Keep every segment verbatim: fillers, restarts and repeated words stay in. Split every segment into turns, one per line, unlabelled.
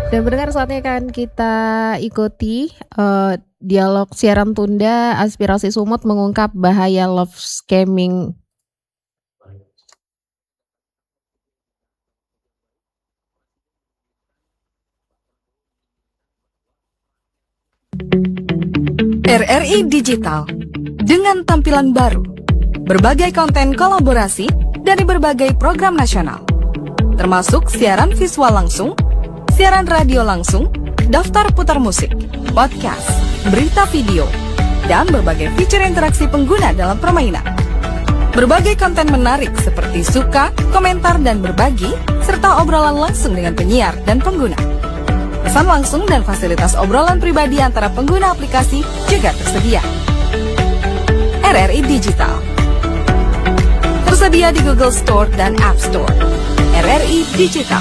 Dan pendengar saatnya kan kita ikuti uh, dialog siaran tunda Aspirasi Sumut mengungkap bahaya love scamming.
R R I Digital dengan tampilan baru, berbagai konten kolaborasi dari berbagai program nasional, termasuk siaran visual langsung, siaran radio langsung, daftar putar musik, podcast, berita video, dan berbagai fitur interaksi pengguna dalam permainan. Berbagai konten menarik seperti suka, komentar, dan berbagi, serta obrolan langsung dengan penyiar dan pengguna. Pesan langsung dan fasilitas obrolan pribadi antara pengguna aplikasi juga tersedia. R R I Digital tersedia di Google Store dan App Store. R R I Digital.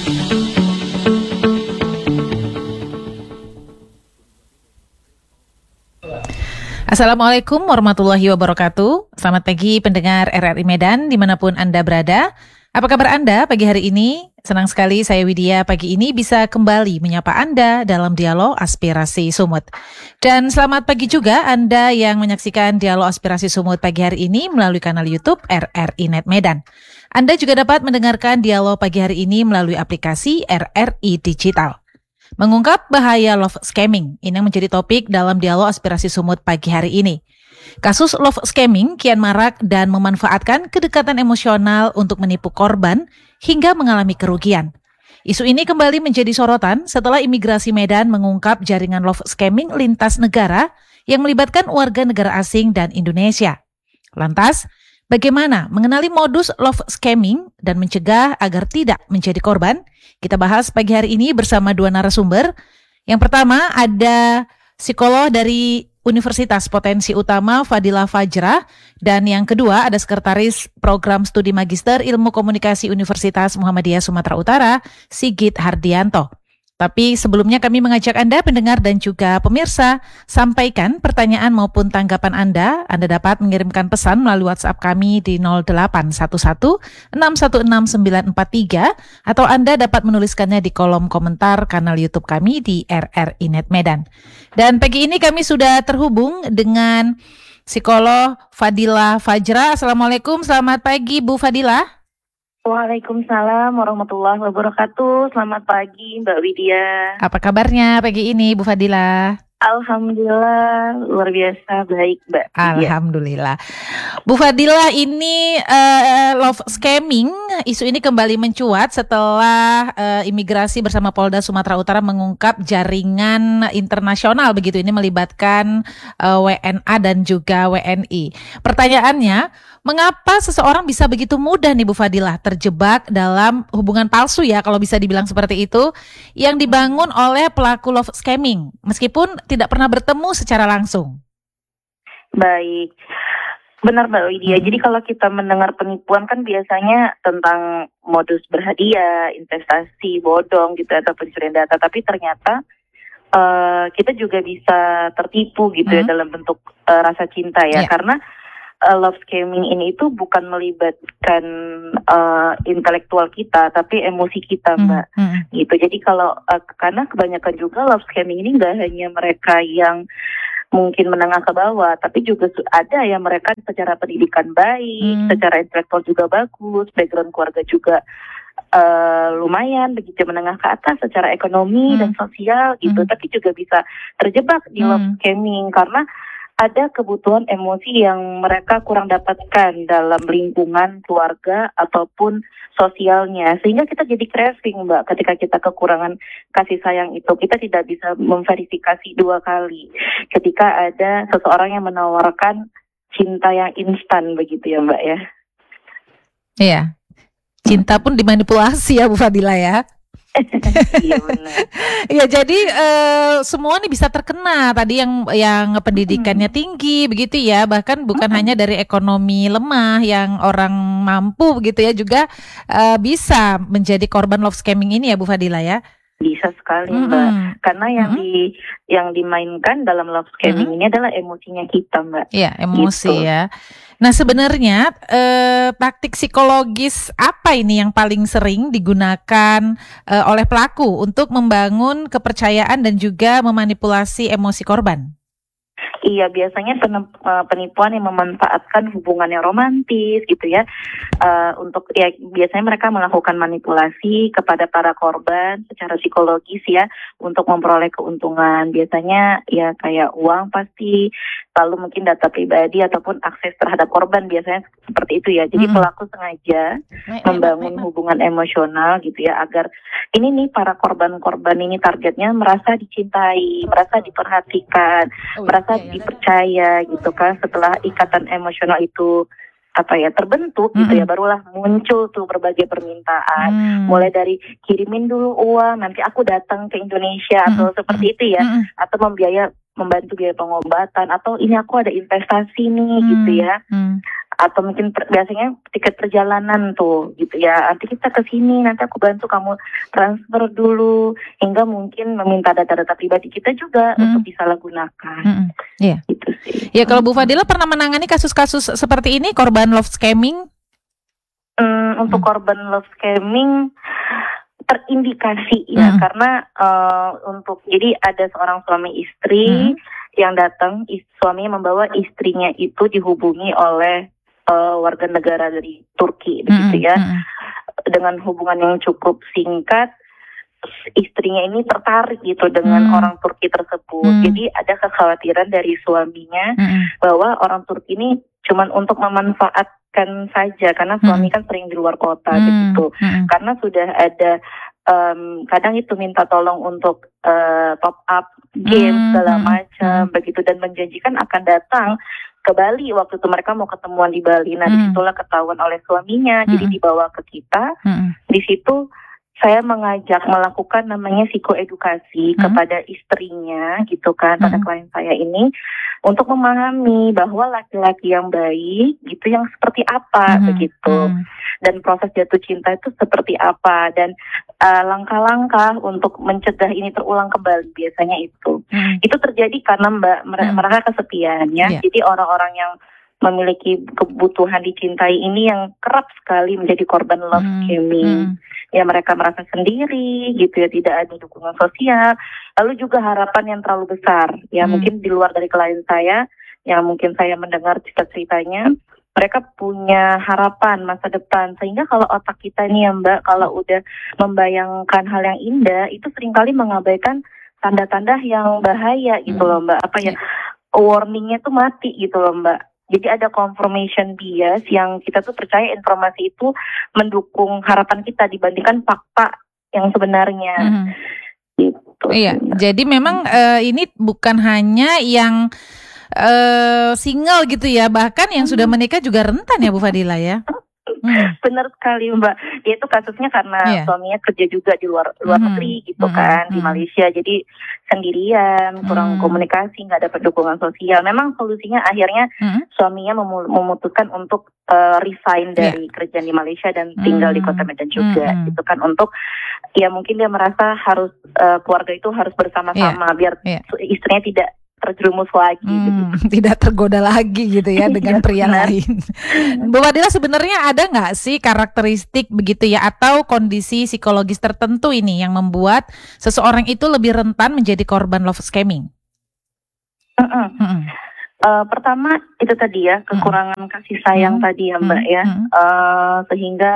Assalamualaikum warahmatullahi wabarakatuh. Selamat pagi pendengar R R I Medan dimanapun Anda berada. Apa kabar Anda pagi hari ini? Senang sekali saya Widya pagi ini bisa kembali menyapa Anda dalam dialog Aspirasi Sumut. Dan selamat pagi juga Anda yang menyaksikan dialog Aspirasi Sumut pagi hari ini melalui kanal YouTube R R I Net Medan. Anda juga dapat mendengarkan dialog pagi hari ini melalui aplikasi R R I Digital. Mengungkap bahaya love scamming, ini yang menjadi topik dalam dialog Aspirasi Sumut pagi hari ini. Kasus love scamming kian marak dan memanfaatkan kedekatan emosional untuk menipu korban hingga mengalami kerugian. Isu ini kembali menjadi sorotan setelah imigrasi Medan mengungkap jaringan love scamming lintas negara yang melibatkan warga negara asing dan Indonesia. Lantas, bagaimana mengenali modus love scamming dan mencegah agar tidak menjadi korban? Kita bahas pagi hari ini bersama dua narasumber. Yang pertama ada psikolog dari Universitas Potensi Utama Fadila Fajra, dan yang kedua ada Sekretaris Program Studi Magister Ilmu Komunikasi Universitas Muhammadiyah Sumatera Utara, Sigit Hardianto. Tapi sebelumnya kami mengajak Anda pendengar dan juga pemirsa sampaikan pertanyaan maupun tanggapan Anda. Anda dapat mengirimkan pesan melalui WhatsApp kami di nol delapan satu satu enam satu enam sembilan empat tiga atau Anda dapat menuliskannya di kolom komentar kanal YouTube kami di R R I Net Medan. Dan pagi ini kami sudah terhubung dengan psikolog Fadila Fajra. Assalamualaikum, selamat pagi Bu Fadila.
Waalaikumsalam warahmatullahi wabarakatuh. Selamat pagi Mbak Widya.
Apa kabarnya pagi ini Bu Fadila?
Alhamdulillah luar biasa baik Mbak Widya.
Alhamdulillah. Bu Fadila, ini uh, love scamming, isu ini kembali mencuat setelah uh, imigrasi bersama Polda Sumatera Utara mengungkap jaringan internasional begitu, ini melibatkan uh, W N A dan juga W N I. Pertanyaannya, mengapa seseorang bisa begitu mudah nih Bu Fadila terjebak dalam hubungan palsu ya kalau bisa dibilang seperti itu yang dibangun oleh pelaku love scamming meskipun tidak pernah bertemu secara langsung?
Baik, benar Mbak Widya. Hmm. Jadi kalau kita mendengar penipuan kan biasanya tentang modus berhadiah, investasi bodong gitu atau pencurian data, tapi ternyata uh, kita juga bisa tertipu gitu hmm. ya dalam bentuk uh, rasa cinta ya, yeah. Karena Uh, love scamming ini itu bukan melibatkan uh, intelektual kita, tapi emosi kita, Mbak. Mm, mm. Gitu. Jadi kalau uh, karena kebanyakan juga love scamming ini nggak hanya mereka yang mungkin menengah ke bawah, tapi juga ada yang mereka secara pendidikan baik, mm. secara intelektual juga bagus, background keluarga juga uh, lumayan, begitu menengah ke atas secara ekonomi mm. dan sosial gitu, mm. tapi juga bisa terjebak di mm. love scamming karena ada kebutuhan emosi yang mereka kurang dapatkan dalam lingkungan keluarga ataupun sosialnya. Sehingga kita jadi craving, Mbak, ketika kita kekurangan kasih sayang itu. Kita tidak bisa memverifikasi dua kali ketika ada seseorang yang menawarkan cinta yang instan begitu ya, Mbak ya.
Iya, cinta pun dimanipulasi ya Bu Fadila ya.
Iya benar.
Ya jadi uh, semua nih bisa terkena tadi yang yang pendidikannya hmm. tinggi begitu ya, bahkan bukan hmm. hanya dari ekonomi lemah yang orang mampu begitu ya juga uh, bisa menjadi korban love scamming ini ya Bu Fadila ya.
Bisa sekali Mbak, mm-hmm. karena yang mm-hmm. di yang dimainkan dalam love scamming mm-hmm. ini adalah emosinya kita Mbak.
Iya, emosi
gitu.
ya. Nah sebenarnya eh, taktik psikologis apa ini yang paling sering digunakan eh, oleh pelaku untuk membangun kepercayaan dan juga memanipulasi emosi korban?
Iya, biasanya penem- eh, penipuan yang memanfaatkan hubungan yang romantis gitu ya. Eh, untuk ya biasanya mereka melakukan manipulasi kepada para korban secara psikologis ya untuk memperoleh keuntungan. Biasanya ya kayak uang pasti, lalu mungkin data pribadi ataupun akses terhadap korban, biasanya seperti itu ya. Jadi
Mm-mm.
pelaku sengaja membangun hubungan emosional gitu ya agar ini nih para korban-korban ini targetnya merasa dicintai, merasa diperhatikan, merasa dipercaya gitu kan. Setelah ikatan emosional itu apa ya terbentuk gitu ya,
Mm-mm.
barulah muncul tuh berbagai permintaan.
Hmm.
Mulai dari kirimin dulu uang, nanti aku datang ke Indonesia atau
Mm-mm.
seperti itu ya,
Mm-mm.
atau membiaya membantu biaya pengobatan, atau ini aku ada investasi nih gitu ya,
Hmm.
atau mungkin per- biasanya tiket perjalanan tuh gitu ya, nanti kita ke sini, nanti aku bantu kamu transfer dulu, hingga mungkin meminta data-data pribadi kita juga
Hmm.
untuk disalahgunakan.
Mm-mm. Iya.
Gitu sih.
Ya kalau Bu Fadila pernah menangani kasus-kasus seperti ini, korban love scamming?
Hmm, untuk
Hmm.
korban love scamming terindikasi ya,
Hmm.
karena eh, untuk jadi ada seorang suami istri
Hmm.
yang datang, is- suaminya membawa istrinya itu dihubungi oleh eh, warga negara dari Turki begitu
Mm-mm.
ya,
Mm-mm.
dengan hubungan yang cukup singkat. Istrinya ini tertarik gitu dengan
Hmm.
orang Turki tersebut.
Hmm.
Jadi ada kekhawatiran dari suaminya
Mm-mm.
bahwa orang Turki ini cuman untuk memanfaatkan saja, karena suami kan sering di luar kota
Hmm.
begitu.
Mm-mm.
Karena sudah ada em, kadang itu minta tolong untuk eh, top up game
Hmm.
segala
Hmm.
macam
Hmm.
begitu, dan menjanjikan akan datang ke Bali. Waktu itu mereka mau ketemuan di Bali. Nah,
Hmm.
disitulah ketahuan oleh suaminya. Jadi
Hmm.
dibawa ke kita.
Mm-mm.
Di situ saya mengajak melakukan namanya psikoedukasi
Hmm.
kepada istrinya gitu kan, pada
Hmm.
klien saya ini, untuk memahami bahwa laki-laki yang baik gitu yang seperti apa
Hmm.
begitu,
Hmm.
dan proses jatuh cinta itu seperti apa, dan uh, langkah-langkah untuk mencegah ini terulang kembali biasanya itu.
Hmm.
Itu terjadi karena mbak mere-
Hmm.
mereka kesepian ya.
Iya.
Jadi orang-orang yang memiliki kebutuhan dicintai ini yang kerap sekali menjadi korban love
Hmm.
scamming.
Hmm.
Ya mereka merasa sendiri gitu ya, tidak ada dukungan sosial, lalu juga harapan yang terlalu besar ya,
Hmm.
mungkin di luar dari klien saya yang mungkin saya mendengar cerita-ceritanya, mereka punya harapan masa depan, sehingga kalau otak kita nih ya Mbak, kalau udah membayangkan hal yang indah itu seringkali mengabaikan tanda-tanda yang bahaya gitu loh Mbak, apa ya, warningnya tuh mati gitu loh Mbak. Jadi ada confirmation bias yang kita tuh percaya informasi itu mendukung harapan kita dibandingkan fakta yang sebenarnya.
Hmm.
Gitu.
Iya,
sih, Mbak.
jadi memang eh, ini bukan hanya yang eh, single gitu ya, bahkan yang sudah menikah juga rentan ya Bu Fadila ya. Hmm.
Benar sekali Mbak. Dia itu kasusnya karena
Iya.
suaminya kerja juga di luar luar
Mhm.
negeri gitu
Mhm.
kan, di
Mhm.
Malaysia. Jadi sendirian, kurang
Hmm.
komunikasi, nggak dapat dukungan sosial. Memang solusinya akhirnya
Hmm.
suaminya memu- memutuskan untuk eh, resign
Iya.
dari kerjaan di Malaysia dan tinggal di
Hmm.
Kota Medan juga,
Hmm.
gitu kan, untuk ya mungkin dia merasa harus eh, keluarga itu harus bersama-sama biar
Iya.
istrinya tidak terjerumus lagi.
Hmm,
begitu.
tidak tergoda lagi gitu ya dengan
Iya,
pria
benar.
lain. Bu Fadila, sebenarnya ada nggak sih karakteristik begitu ya atau kondisi psikologis tertentu ini yang membuat seseorang itu lebih rentan menjadi korban love scamming?
Mm-mm.
Mm-mm.
Eh, pertama itu tadi ya, kekurangan kasih sayang
Hmm.
tadi ya Mbak ya,
Hmm.
Eh, sehingga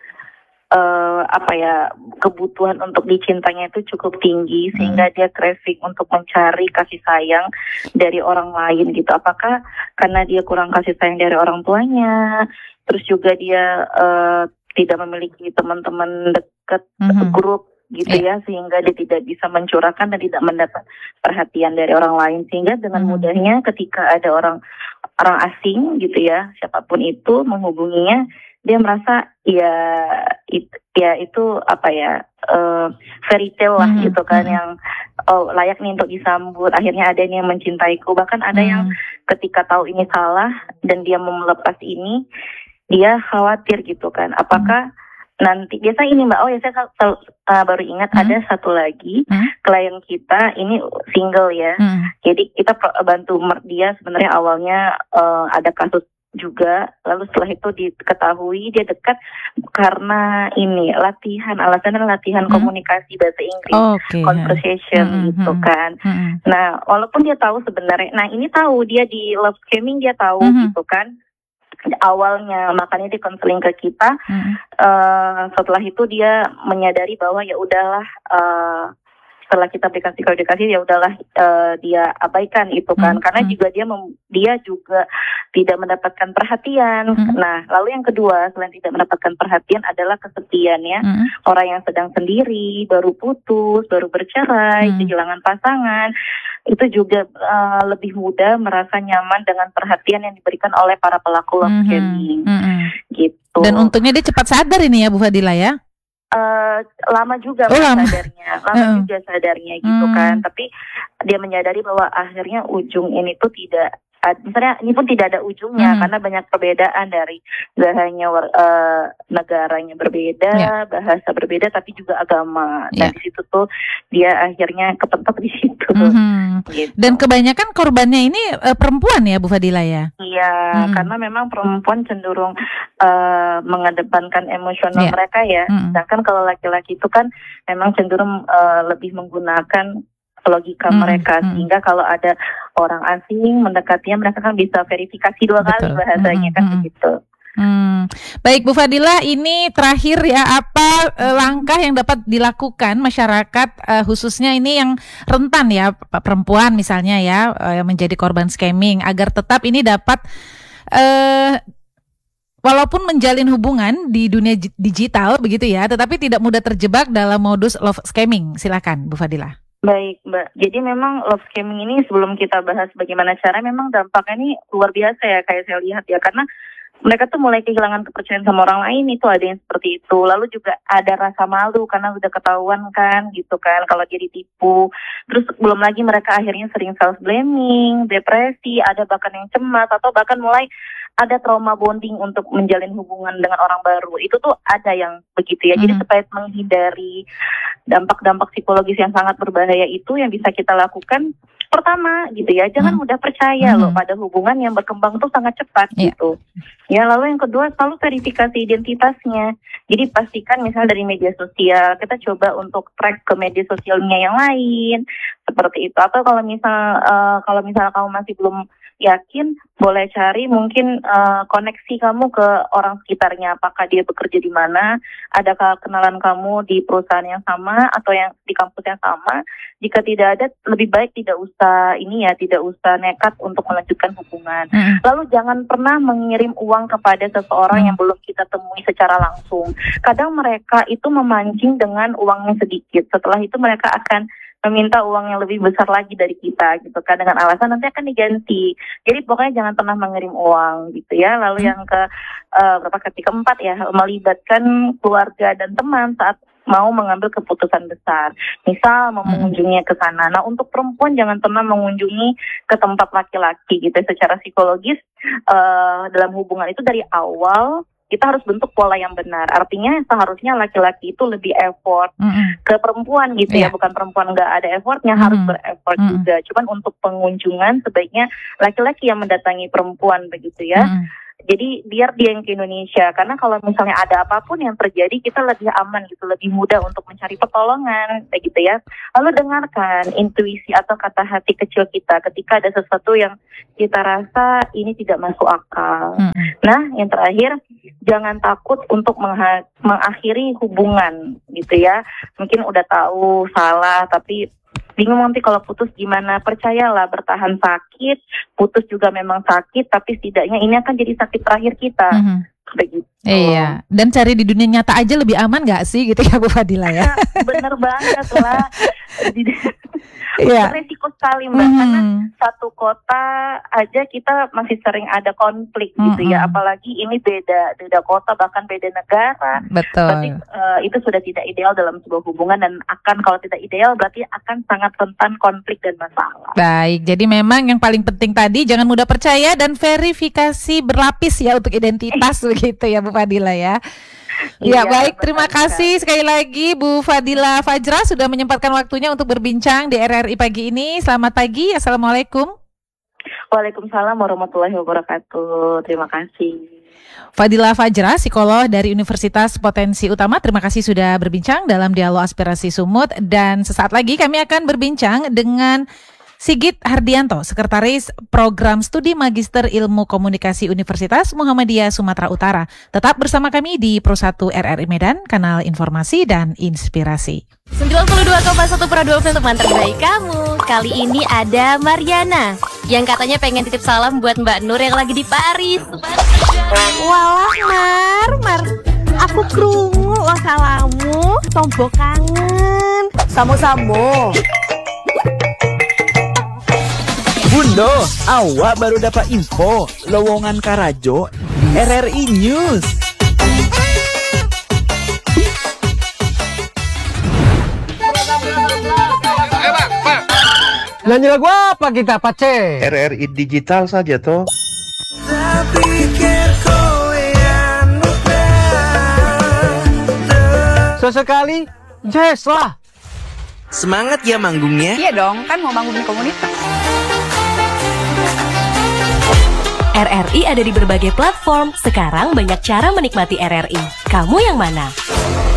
eh, apa ya, kebutuhan untuk dicintanya itu cukup tinggi sehingga dia craving untuk mencari kasih sayang dari orang lain gitu. Apakah karena dia kurang kasih sayang dari orang tuanya, terus juga dia eh, tidak memiliki teman-teman dekat,
Mhm.
grup gitu ya, sehingga dia tidak bisa mencurahkan dan tidak mendapat perhatian dari orang lain, sehingga dengan
Mhm.
mudahnya ketika ada orang orang asing gitu ya, siapapun itu menghubunginya, dia merasa ya it, ya itu apa ya, eh, fairy tale lah
Mhm.
gitu kan,
Mhm.
yang oh layak nih untuk disambut, akhirnya ada yang mencintaiku. Bahkan ada yang ketika tahu ini salah dan dia mau melepas ini, dia khawatir gitu kan, apakah nanti biasa ini Mbak, oh ya saya sel- uh, baru ingat
Hmm.
ada satu lagi
Hmm.
klien kita ini single ya.
Hmm.
Jadi kita pro- bantu mer- dia sebenarnya awalnya uh, ada kasus juga, lalu setelah itu diketahui dia dekat karena ini latihan, alasannya latihan
Hmm.
komunikasi bahasa Inggris,
Oke.
conversation
Hmm,
gitu
hmm,
kan.
hmm,
Nah, walaupun dia tahu sebenarnya, nah ini tahu dia di love scamming, dia tahu
Mhm.
gitu kan. Awalnya makanya dia konseling ke kita.
hmm,
eh setelah itu dia menyadari bahwa ya udahlah, eh, setelah kita berikan psikoedukasi ya udahlah, eh, dia abaikan itu kan,
Hmm,
karena
hmm.
juga dia mem- dia juga tidak mendapatkan perhatian.
Hmm.
Nah, lalu yang kedua selain tidak mendapatkan perhatian adalah kesepian ya.
Hmm.
Orang yang sedang sendiri, baru putus, baru bercerai,
Hmm.
kehilangan pasangan, itu juga eh, lebih mudah merasa nyaman dengan perhatian yang diberikan oleh para pelaku love
Mhm.
scamming
Mhm.
gitu.
Dan untungnya dia cepat sadar ini ya Bu Fadila ya.
Eh, lama juga
Oh,
Mbak
lama.
sadarnya, lama
Heeh.
juga sadarnya gitu
Hmm.
kan. Tapi dia menyadari bahwa akhirnya ujung ini tuh tidak, ad- misalnya ini pun tidak ada ujungnya
Hmm.
karena banyak perbedaan dari gak hanya war- eh, negaranya berbeda,
Ya.
bahasa berbeda, tapi juga agama.
Ya.
Dan di situ tuh dia akhirnya kepentok di situ.
Mhm.
Gitu.
Dan kebanyakan korbannya ini eh, perempuan ya Bu Fadila ya.
Iya,
Mm-mm.
karena memang perempuan cenderung eh, mengedepankan emosional
Iya.
mereka ya.
Mm-mm.
Sedangkan kalau laki-laki itu kan memang cenderung eh, lebih menggunakan logika
Mm-mm.
mereka,
Mm-mm.
sehingga kalau ada orang asing mendekatinya mereka kan bisa verifikasi dua kali
Betul.
bahasanya kan
Mm-mm.
begitu.
Hmm. Baik Bu Fadila, ini terakhir ya, apa eh, langkah yang dapat dilakukan masyarakat eh, khususnya ini yang rentan ya, p- perempuan misalnya ya, eh, yang menjadi korban scamming, agar tetap ini dapat eh walaupun menjalin hubungan di dunia ji- digital begitu ya, tetapi tidak mudah terjebak dalam modus love scamming. Silakan Bu Fadila.
Baik, Mbak. Jadi memang love scamming ini sebelum kita bahas bagaimana cara, memang dampaknya ini luar biasa ya, kayak saya lihat ya, karena mereka tuh mulai kehilangan kepercayaan sama orang lain, itu ada yang seperti itu. Lalu juga ada rasa malu karena udah ketahuan kan gitu kan kalau dia ditipu. Terus belum lagi mereka akhirnya sering self blaming, depresi, ada bahkan yang cemas atau bahkan mulai ada trauma bonding untuk menjalin hubungan dengan orang baru. Itu tuh ada yang begitu ya. Jadi
Mhm.
supaya menghindari dampak-dampak psikologis yang sangat berbahaya itu, yang bisa kita lakukan pertama gitu ya, jangan
Hmm.
mudah percaya
Hmm.
loh pada hubungan yang berkembang tuh sangat cepat
Iya.
gitu. Ya, lalu yang kedua selalu verifikasi identitasnya. Jadi pastikan misalnya dari media sosial, kita coba untuk track ke media sosialnya yang lain seperti itu. Atau kalau misal eh, kalau misal kamu masih belum yakin, boleh cari mungkin eh, koneksi kamu ke orang sekitarnya, apakah dia bekerja di mana, adakah kenalan kamu di perusahaan yang sama atau yang di kampus yang sama. Jika tidak ada, lebih baik tidak usah ini ya, tidak usah nekat untuk melanjutkan hubungan.
Mhm.
Lalu jangan pernah mengirim uang kepada seseorang
Hmm.
yang belum kita temui secara langsung. Kadang mereka itu memancing dengan uang yang sedikit. Setelah itu mereka akan meminta uang yang lebih besar lagi dari kita gitu kan, dengan alasan nanti akan diganti. Jadi pokoknya jangan pernah mengirim uang gitu ya. Lalu
Hmm.
yang ke eh, berapa kali keempat ya, melibatkan keluarga dan teman saat mau mengambil keputusan besar. Misal mau
Hmm.
mengunjungi ke sana. Nah, untuk perempuan jangan pernah mengunjungi ke tempat laki-laki gitu. Secara psikologis eh, dalam hubungan itu dari awal kita harus bentuk pola yang benar. Artinya seharusnya laki-laki itu lebih effort
Mhm.
ke perempuan gitu
Iya.
ya, bukan perempuan nggak ada effortnya, harus
Mhm.
bereffort
Mhm.
juga. Cuman untuk pengunjungan sebaiknya laki-laki yang mendatangi perempuan begitu ya.
Mhm.
Jadi biar dia yang ke Indonesia, karena kalau misalnya ada apapun yang terjadi, kita lebih aman gitu, lebih mudah untuk mencari pertolongan, begitu ya. Lalu dengarkan intuisi atau kata hati kecil kita ketika ada sesuatu yang kita rasa ini tidak masuk akal.
Mhm.
Nah, yang terakhir, jangan takut untuk mengha- mengakhiri hubungan gitu ya. Mungkin udah tahu salah, tapi bingung nanti kalau putus gimana. Percayalah, bertahan sakit, putus juga memang sakit, tapi setidaknya ini akan jadi sakit terakhir kita.
Mhm.
Begitu.
Iya, dan cari di dunia nyata aja lebih aman gak sih gitu ya Bu Fadila ya?
Bener banget lah.
Iya.
Beresiko sekali Mbak, karena
Mhm.
satu kota aja kita masih sering ada konflik gitu ya.
Mhm.
Apalagi ini beda, beda kota, bahkan beda negara. Berarti
Betul.
eh, itu sudah tidak ideal dalam sebuah hubungan, dan akan kalau tidak ideal berarti akan sangat rentan konflik dan masalah.
Baik, jadi memang yang paling penting tadi jangan mudah percaya dan verifikasi berlapis ya untuk identitas begitu ya Bu Fadila ya. Ya
Iya,
baik,
benar
terima
sekali.
kasih sekali lagi Bu Fadila Fajra sudah menyempatkan waktunya untuk berbincang di R R I pagi ini. Selamat pagi, Assalamualaikum.
Waalaikumsalam warahmatullahi wabarakatuh. Terima kasih.
Fadila Fajra, psikolog dari Universitas Potensi Utama. Terima kasih sudah berbincang dalam Dialog Aspirasi Sumut. Dan sesaat lagi kami akan berbincang dengan Sigit Hardianto, Sekretaris Program Studi Magister Ilmu Komunikasi Universitas Muhammadiyah Sumatera Utara. Tetap bersama kami di Pro satu R R I Medan, kanal informasi dan inspirasi.
sembilan puluh dua koma satu Pro dua teman terbaik kamu. Kali ini ada Mariana yang katanya pengen titip salam buat Mbak Nur yang lagi di Paris.
Walah Mar, Mar, aku krungu lo salamu, tombok kangen. Samo-samo.
Bundo, awak baru dapat info lowongan Karajo di R R I News.
Nyanyi lagu apa kita, Pace?
R R I Digital saja toh.
Sesekali, jazz lah.
Semangat ya manggungnya.
Iya dong, kan mau bangun komunitas.
R R I ada di berbagai platform. Sekarang banyak cara menikmati R R I. Kamu yang mana?